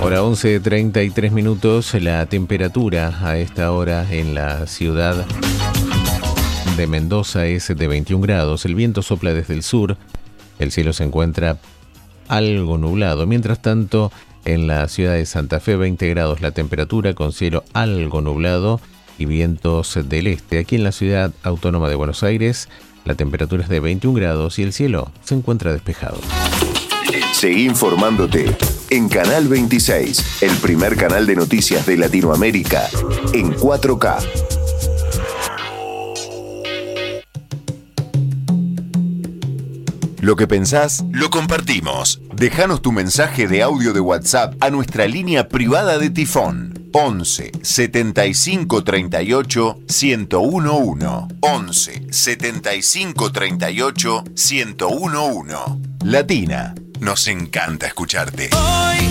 Hora 11:33, la temperatura a esta hora en la ciudad de Mendoza es de 21 grados, el viento sopla desde el sur, el cielo se encuentra algo nublado. Mientras tanto, en la ciudad de Santa Fe, 20 grados la temperatura con cielo algo nublado y vientos del este. Aquí en la ciudad autónoma de Buenos Aires, la temperatura es de 21 grados y el cielo se encuentra despejado. Seguí informándote en Canal 26, el primer canal de noticias de Latinoamérica en 4K. Lo que pensás, lo compartimos. Déjanos tu mensaje de audio de WhatsApp a nuestra línea privada de Tifón. 11 75 38 1011. 11 75 38 1011. Latina, nos encanta escucharte. Hoy